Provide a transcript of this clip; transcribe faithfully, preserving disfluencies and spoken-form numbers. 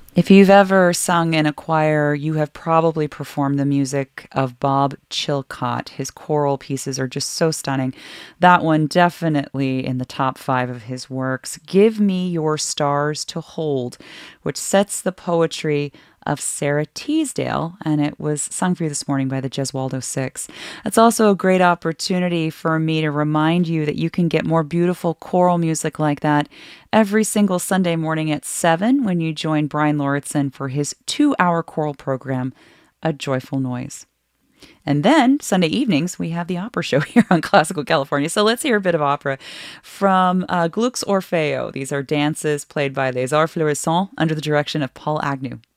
If you've ever sung in a choir, you have probably performed the music of Bob Chilcott. His choral pieces are just so stunning. That one definitely in the top five of his works. Give Me Your Stars to Hold, which sets the poetry of Sarah Teasdale, and it was sung for you this morning by the Gesualdo Six. It's also a great opportunity for me to remind you that you can get more beautiful choral music like that every single Sunday morning at seven when you join Brian Lauritsen for his two hour choral program, A Joyful Noise. And then Sunday evenings, we have the opera show here on Classical California. So let's hear a bit of opera from uh, Gluck's Orfeo. These are dances played by Les Arts Florissants under the direction of Paul Agnew.